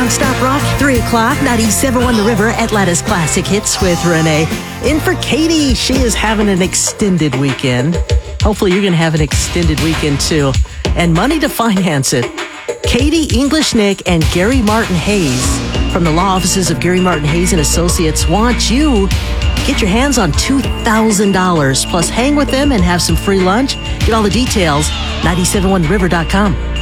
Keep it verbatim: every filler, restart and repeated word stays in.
nonstop rock, three o'clock, ninety-seven point one The River, Atlanta's Classic Hits with Renee. In for Katie, she is having an extended weekend. Hopefully you're going to have an extended weekend too. And money to finance it. Katie, English Nick, and Gary Martin Hayes from the law offices of Gary Martin Hayes and Associates want you get your hands on two thousand dollars. Plus hang with them and have some free lunch. Get all the details, nine seven one the river dot com.